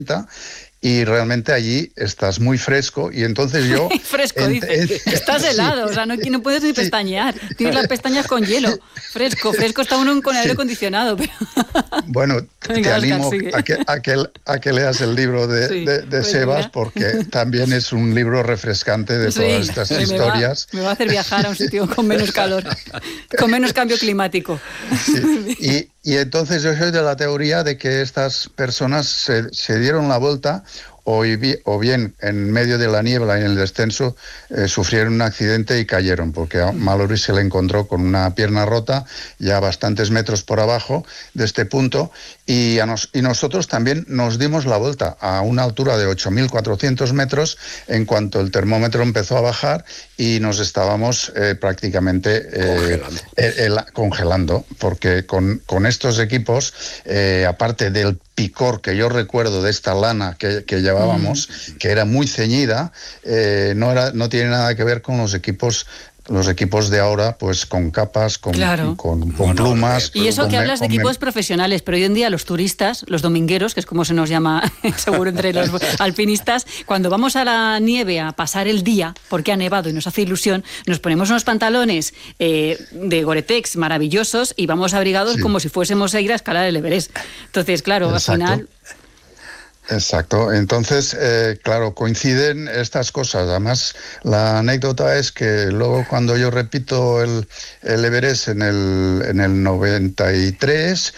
y realmente allí estás muy fresco y entonces yo... Fresco, dice. Estás helado, sí. O sea, no puedes ni pestañear. Tienes las pestañas con hielo. Fresco está uno con aire acondicionado. Pero... Bueno, venga, te animo Oscar, a que leas el libro de Sebas, porque también es un libro refrescante de todas estas historias. Me va a hacer viajar a un sitio con menos calor, con menos cambio climático. Sí. Y entonces yo soy de la teoría de que estas personas se dieron la vuelta o bien en medio de la niebla y en el descenso sufrieron un accidente y cayeron, porque a Mallory se le encontró con una pierna rota ya bastantes metros por abajo de este punto y nosotros también nos dimos la vuelta a una altura de 8.400 metros en cuanto el termómetro empezó a bajar y nos estábamos prácticamente congelando, porque con estos equipos, aparte del picor que yo recuerdo de esta lana que llevábamos, que era muy ceñida, no tiene nada que ver con los equipos de ahora, pues con capas, con plumas. Y eso que hablas de equipos profesionales, pero hoy en día los turistas, los domingueros, que es como se nos llama seguro entre los alpinistas, cuando vamos a la nieve a pasar el día, porque ha nevado y nos hace ilusión, nos ponemos unos pantalones de Gore-Tex maravillosos y vamos abrigados como si fuésemos a ir a escalar el Everest. Entonces, claro, exacto. Al final... Exacto, entonces, claro, coinciden estas cosas. Además, la anécdota es que luego cuando yo repito el Everest en el 93,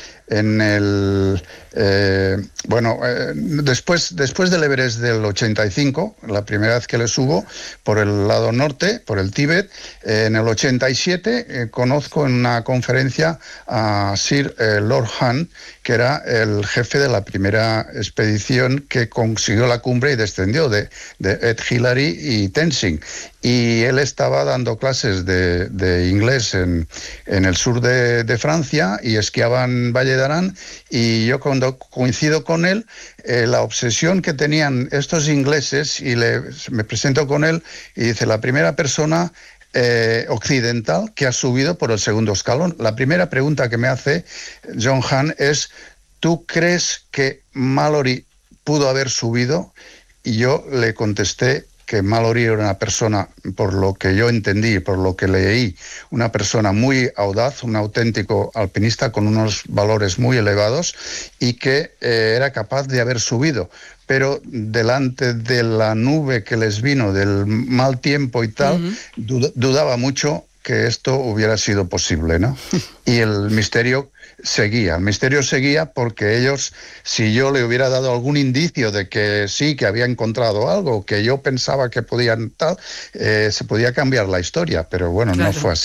después del Everest del 85, la primera vez que le subo por el lado norte, por el Tíbet, en el 87 conozco en una conferencia a Sir Lord Hunt, que era el jefe de la primera expedición que consiguió la cumbre y descendió de Ed Hillary y Tenzing. Y él estaba dando clases de inglés en el sur de Francia y esquiaba en Valle d'Arán, y yo cuando coincido con él, la obsesión que tenían estos ingleses, y me presento con él y dice, la primera persona occidental que ha subido por el segundo escalón. La primera pregunta que me hace John Hunt es, ¿tú crees que Mallory pudo haber subido? Y yo le contesté que Mallory era una persona, por lo que yo entendí, por lo que leí, una persona muy audaz, un auténtico alpinista con unos valores muy elevados y que era capaz de haber subido. Pero delante de la nube que les vino, del mal tiempo y tal, dudaba mucho que esto hubiera sido posible, ¿no? Y el misterio seguía porque ellos, si yo le hubiera dado algún indicio de que sí, que había encontrado algo, que yo pensaba que podían tal, se podía cambiar la historia, pero bueno, claro. No fue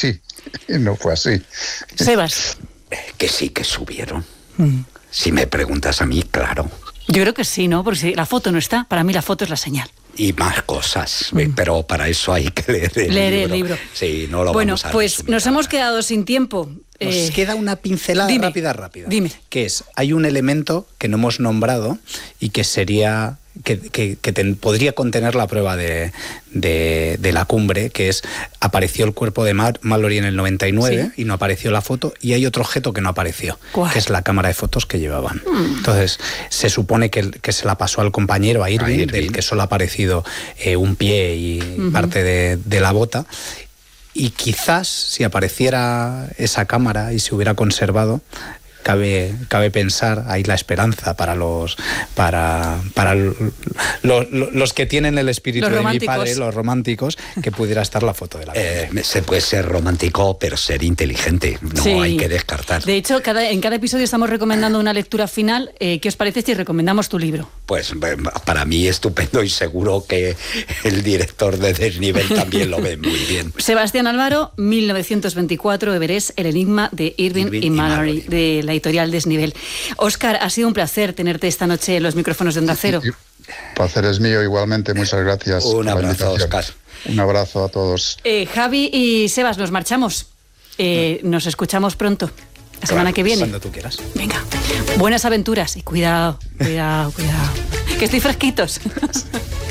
así. Sebas. Que sí que subieron. Si me preguntas a mí, claro. Yo creo que sí, ¿no? Porque si la foto no está, para mí la foto es la señal. Y más cosas, pero para eso hay que leer el libro. Sí, no lo vamos a pues nos hemos quedado sin tiempo. Nos queda una pincelada rápida. Dime. Que es, hay un elemento que no hemos nombrado y que sería... que podría contener la prueba de la cumbre, que es, apareció el cuerpo de Mallory en el 99, ¿sí? Y no apareció la foto, y hay otro objeto que no apareció, ¿cuál? Que es la cámara de fotos que llevaban. Entonces, se supone que se la pasó al compañero, a Irving, del que solo ha aparecido un pie y parte de la bota, y quizás si apareciera esa cámara y se hubiera conservado, cabe pensar, hay la esperanza para los que tienen el espíritu de mi padre, los románticos, que pudiera estar la foto de la cámara. Se puede ser romántico, pero ser inteligente, no hay que descartar. De hecho, en cada episodio estamos recomendando una lectura final. ¿Qué os parece si recomendamos tu libro? Pues para mí estupendo, y seguro que el director de Desnivel también lo ve muy bien. Sebastián Álvaro, 1924, Everest, el enigma de Irving y Mallory, de la editorial Desnivel. Óscar, ha sido un placer tenerte esta noche en los micrófonos de Onda Cero. Placer es mío igualmente, muchas gracias. Un abrazo, Óscar. Un abrazo a todos. Javi y Sebas, nos marchamos. Nos escuchamos pronto, la semana que viene. Cuando tú quieras. Venga, buenas aventuras y cuidado. Que estoy fresquitos.